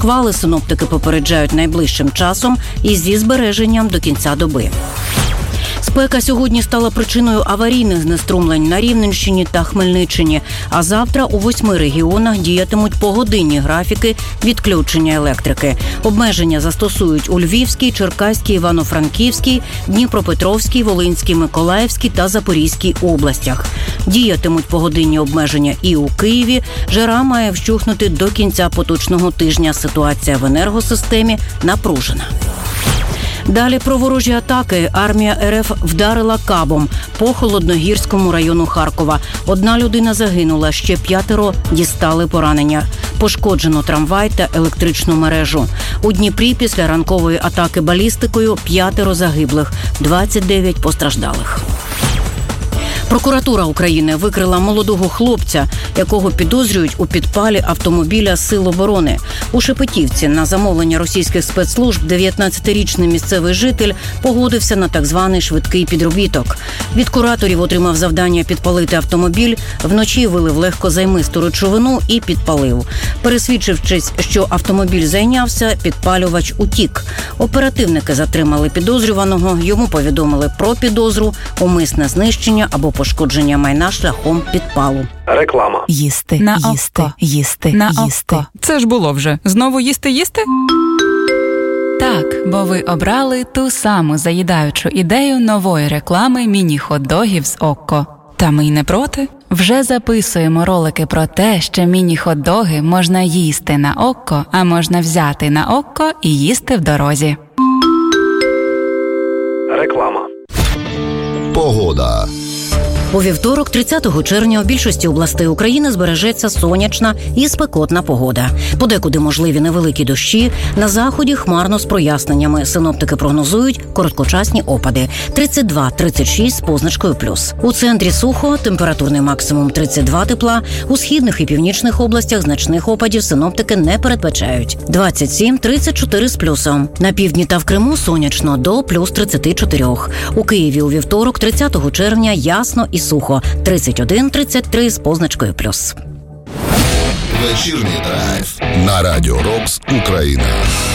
Шквали синоптики попереджають найближчим часом і зі збереженням до кінця доби. Спека сьогодні стала причиною аварійних знеструмлень на Рівненщині та Хмельниччині, а завтра у 8 регіонах діятимуть погодинні графіки відключення електрики. Обмеження застосують у Львівській, Черкаській, Івано-Франківській, Дніпропетровській, Волинській, Миколаївській та Запорізькій областях. Діятимуть погодинні обмеження і у Києві. Жара має вщухнути до кінця поточного тижня. Ситуація в енергосистемі напружена. Далі про ворожі атаки. Армія РФ вдарила кабом по Холодногірському району Харкова. 1 людина загинула, ще 5 дістали поранення. Пошкоджено трамвай та електричну мережу. У Дніпрі після ранкової атаки балістикою 5 загиблих, 29 постраждалих. Прокуратура України викрила молодого хлопця, якого підозрюють у підпалі автомобіля Сил оборони. У Шепетівці на замовлення російських спецслужб 19-річний місцевий житель погодився на так званий швидкий підробіток. Від кураторів отримав завдання підпалити автомобіль, вночі вилив легкозаймисту речовину і підпалив. Пересвідчившись, що автомобіль зайнявся, підпалювач утік. Оперативники затримали підозрюваного, йому повідомили про підозру, умисне знищення або пошкодження майна шляхом підпалу. Реклама. Їсти, на їсти, око. їсти, На їсти. око. Це ж було вже. Знову їсти? Так, бо ви обрали ту саму заїдаючу ідею нової реклами міні-хот-догів з Окко. Та ми й не проти. Вже записуємо ролики про те, що міні-хот-доги можна їсти на Окко, а можна взяти на Окко і їсти в дорозі. Реклама. Погода. У вівторок, 30 червня, у більшості областей України збережеться сонячна і спекотна погода. Подекуди можливі невеликі дощі, на заході хмарно з проясненнями. Синоптики прогнозують короткочасні опади. 32-36 з позначкою плюс. У центрі сухо, температурний максимум 32 тепла. У східних і північних областях значних опадів синоптики не передбачають. 27-34 з плюсом. На півдні та в Криму сонячно до плюс 34. У Києві у вівторок, 30 червня, ясно і сухо. 31-33 з позначкою плюс. Вечірній драйв на Радіо Рокс Україна.